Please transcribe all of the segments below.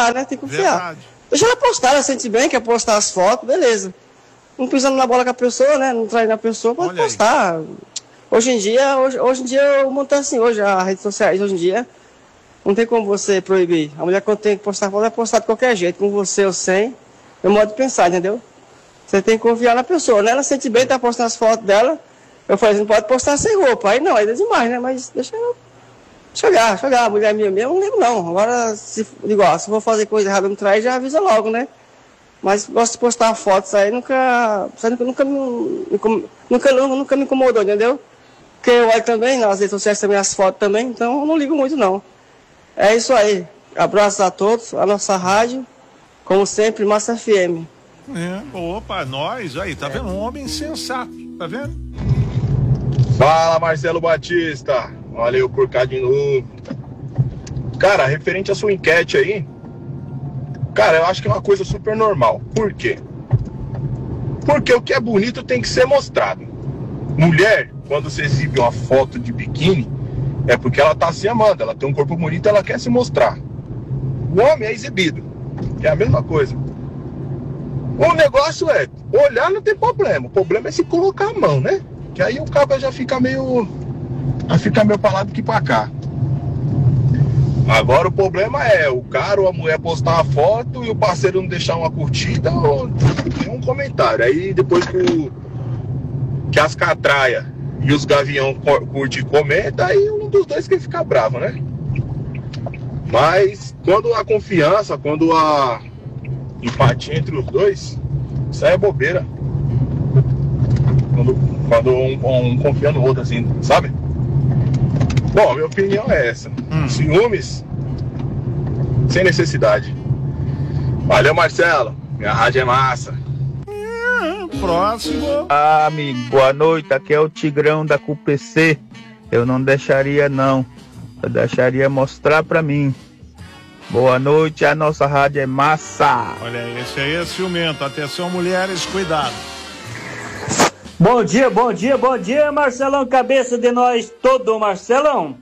confiar, né? Tem que confiar. Verdade. Deixa ela postar, ela sente bem, quer postar as fotos, beleza. Não pisando na bola com a pessoa, né? Não traindo a pessoa, pode Olha aí. postar. Hoje em dia, o mundo tá assim, hoje, as redes sociais, hoje em dia, não tem como você proibir. A mulher quando tem que postar foto, vai postar de qualquer jeito, com você ou sem. É o modo de pensar, entendeu? Você tem que confiar na pessoa, né? Ela sente bem, tá postando as fotos dela. Eu falei, não pode postar sem roupa. Aí não, aí é demais, né? Mas deixa ela chegar. A mulher minha mesmo, não ligo não. Agora, se for fazer coisa errada, não trai, já avisa logo, né? Mas gosto de postar fotos aí, nunca me incomodou, entendeu? Porque eu olho também, nas redes sociais também as fotos também, então eu não ligo muito não. É isso aí. Abraços a todos, a nossa rádio, como sempre, Massa FM. Opa, nós, aí, tá vendo? Um homem sensato, tá vendo? Fala, Marcelo Batista. Olha eu por cá de novo. Cara, referente à sua enquete aí, cara, eu acho que é uma coisa super normal. Por quê? Porque o que é bonito tem que ser mostrado. Mulher, quando você exibe uma foto de biquíni, é porque ela tá se amando, ela tem um corpo bonito, ela quer se mostrar. O homem é exibido, é a mesma coisa. O negócio é, olhar não tem problema, o problema é se colocar a mão, né? Que aí o cabo já fica meio pra lá do que pra cá. Agora o problema é o cara ou a mulher postar uma foto e o parceiro não deixar uma curtida ou um comentário. Aí depois que as catraia e os gavião curte e comenta, aí um dos dois que fica bravo, né? Mas quando a confiança, quando a empatia entre os dois, isso aí é bobeira. Quando um confia no outro, assim, sabe? Bom, minha opinião é essa. Ciúmes, sem necessidade. Valeu, Marcelo. Minha rádio é massa. Próximo. Amigo, boa noite. Aqui é o Tigrão da CUPC. Eu não deixaria, não. Eu deixaria mostrar pra mim. Boa noite, a nossa rádio é massa. Olha aí, esse aí é ciumento. Atenção, mulheres, cuidado. Bom dia, Marcelão, cabeça de nós todo, Marcelão.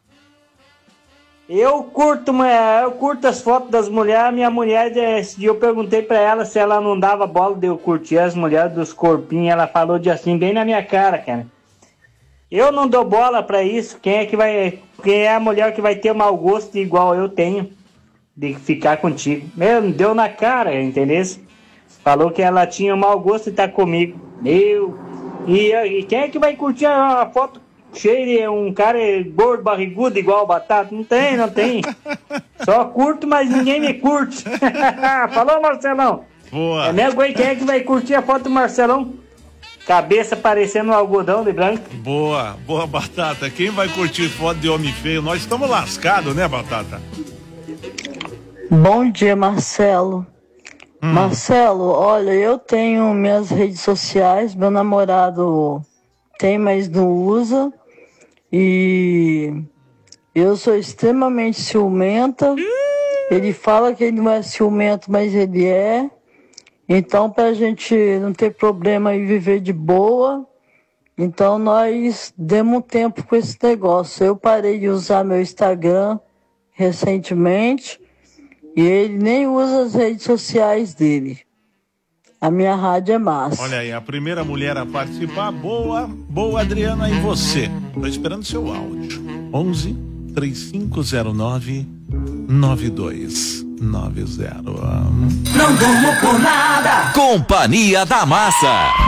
Eu curto as fotos das mulheres. Minha mulher, esse dia eu perguntei pra ela se ela não dava bola de eu curtir as mulheres dos corpinhos. Ela falou de assim, bem na minha cara, cara. Eu não dou bola pra isso. Quem é a mulher que vai ter mau gosto igual eu tenho de ficar contigo? Meu, deu na cara, entendeu? Falou que ela tinha mau gosto de estar comigo. E quem é que vai curtir a foto cheia de um cara gordo, barrigudo, igual batata? Não tem. Só curto, mas ninguém me curte. Falou, Marcelão? Boa. É mesmo, quem é que vai curtir a foto do Marcelão? Cabeça parecendo um algodão de branco. Boa, Batata. Quem vai curtir foto de homem feio? Nós estamos lascados, né, Batata? Bom dia, Marcelo. Marcelo, olha, eu tenho minhas redes sociais, meu namorado tem, mas não usa. E eu sou extremamente ciumenta. Ele fala que ele não é ciumento, mas ele é. Então, pra gente não ter problema e viver de boa, então nós demos um tempo com esse negócio. Eu parei de usar meu Instagram recentemente. E ele nem usa as redes sociais dele. A minha rádio é massa. Olha aí, a primeira mulher a participar. Boa, Adriana, e você? Tô esperando seu áudio. 11 3509 9290. Não durmo por nada. Companhia da Massa.